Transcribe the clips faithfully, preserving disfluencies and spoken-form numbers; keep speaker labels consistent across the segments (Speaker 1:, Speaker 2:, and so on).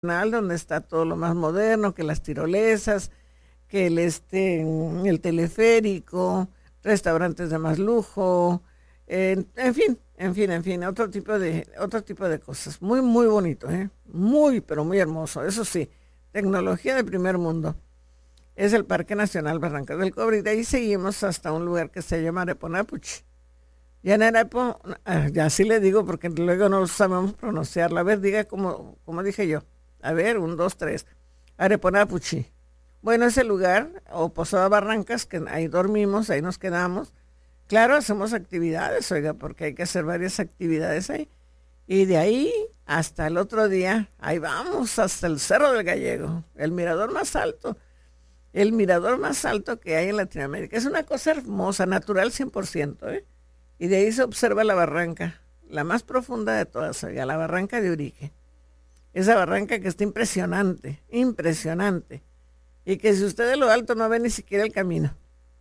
Speaker 1: donde está todo lo más moderno, que las tirolesas, que el, este, el teleférico, restaurantes de más lujo, eh, en fin, en fin, en fin, otro tipo de, otro tipo de cosas. Muy, muy bonito, ¿eh? Muy, pero muy hermoso. Eso sí, tecnología de primer mundo. Es el Parque Nacional Barrancas del Cobre y de ahí seguimos hasta un lugar que se llama Areponapuchi. Ya en Arepo, ah, ya sí le digo porque luego no sabemos pronunciarlo. A ver, diga como, como dije yo. A ver, un, dos, tres. Areponapuchi. Bueno, ese lugar, o Posada Barrancas, que ahí dormimos, ahí nos quedamos. Claro, hacemos actividades, oiga, porque hay que hacer varias actividades ahí. Y de ahí hasta el otro día, ahí vamos, hasta el Cerro del Gallego, el mirador más alto. El mirador más alto que hay en Latinoamérica. Es una cosa hermosa, natural cien por ciento, ¿eh? Y de ahí se observa la barranca, la más profunda de todas, oiga, la barranca de Urique. Esa barranca que está impresionante, impresionante. Y que si usted de lo alto no ve ni siquiera el camino.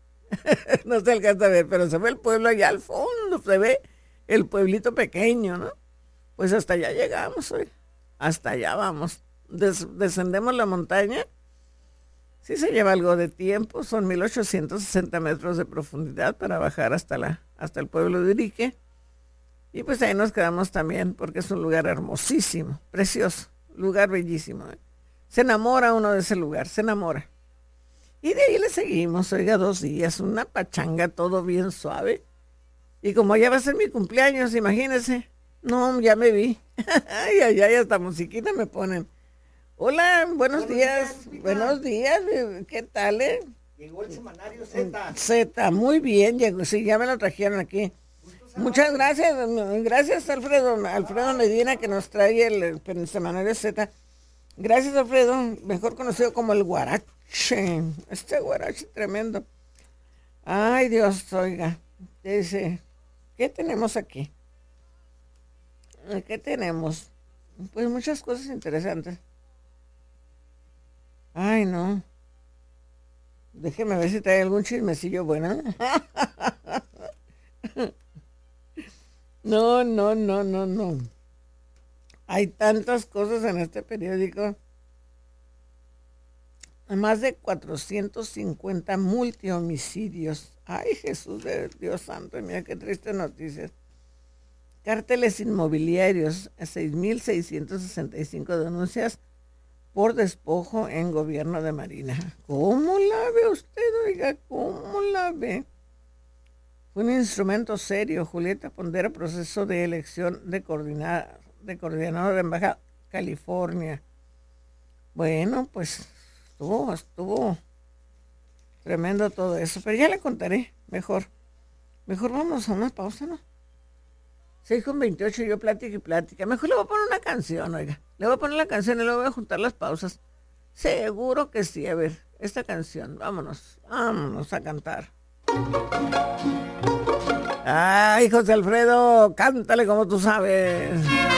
Speaker 1: No se alcanza a ver, pero se ve el pueblo allá al fondo, se ve el pueblito pequeño, ¿no? Pues hasta allá llegamos, oiga. Hasta allá vamos. Des- descendemos la montaña. Sí se lleva algo de tiempo, son mil ochocientos sesenta metros de profundidad para bajar hasta, la, hasta el pueblo de Urique. Y pues ahí nos quedamos también, porque es un lugar hermosísimo, precioso, lugar bellísimo, ¿eh? Se enamora uno de ese lugar, se enamora. Y de ahí le seguimos, oiga, dos días, una pachanga, todo bien suave. Y como ya va a ser mi cumpleaños, imagínese, no, ya me vi. Ay, ay, ay, hasta musiquita me ponen. Hola, buenos, buenos días, días buenos días, ¿qué tal, eh?
Speaker 2: Llegó el semanario Z.
Speaker 1: Z, muy bien, llegó, sí, ya me lo trajeron aquí. Muchas gracias, gracias Alfredo, Alfredo Medina que nos trae el, el semanario Z. Gracias Alfredo, mejor conocido como el Guarache, este Guarache tremendo. Ay Dios, oiga, dice, ¿qué tenemos aquí? ¿Qué tenemos? Pues muchas cosas interesantes. Ay, no. Déjeme ver si trae algún chismecillo bueno. No, no, no, no, no. Hay tantas cosas en este periódico. Más de cuatrocientos cincuenta multihomicidios. Ay, Jesús de Dios santo, mira qué triste noticias. Cárteles inmobiliarios, seis mil seiscientos sesenta y cinco denuncias por despojo en gobierno de Marina. ¿Cómo la ve usted, oiga? ¿Cómo la ve? Fue un instrumento serio. Julieta pondera proceso de elección de, coordinar, de coordinador en Baja California. Bueno, pues estuvo, estuvo tremendo todo eso, pero ya le contaré mejor. Mejor vamos a una pausa, ¿no? seis con veintiocho, yo plática y plática. Mejor le voy a poner una canción, oiga. Le voy a poner la canción y luego voy a juntar las pausas. Seguro que sí. A ver, esta canción. Vámonos, vámonos a cantar. Ay, José Alfredo, cántale como tú sabes.